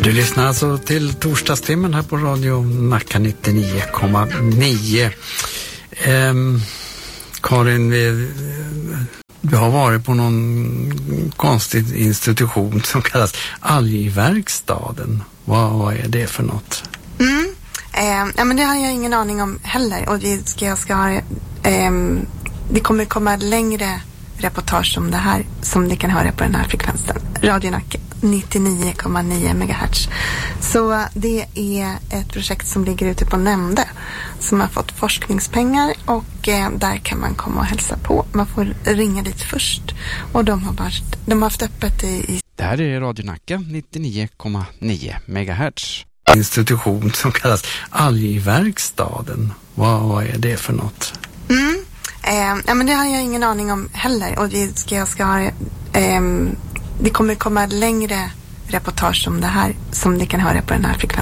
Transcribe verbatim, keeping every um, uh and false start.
Du lyssnar alltså till torsdagstimmen här på Radio Nacka nittionio komma nio. Ehm, Karin, vi, du har varit på någon konstig institution som kallas Algverkstaden. Vad, vad är det för något? Mm. Eh, ja, men det har jag ingen aning om heller. Och det, ska, jag ska ha, eh, det kommer komma längre reportage om det här som ni kan höra på den här frekvensen. Radio Nacka nittionio komma nio megahertz. Så det är ett projekt som ligger ute på Nämnde som har fått forskningspengar och eh, där kan man komma och hälsa på. Man får ringa dit först och de har, varit, de har haft öppet i, i... Det här är Radio Nacka nittionio komma nio megahertz. Institution som kallas Algverkstaden. Vad, vad är det för något? Mm. Eh, ja, men det har jag ingen aning om heller. Och det ska, jag ska ha, eh, det kommer komma längre reportage om det här som ni kan höra på den här frekvensen.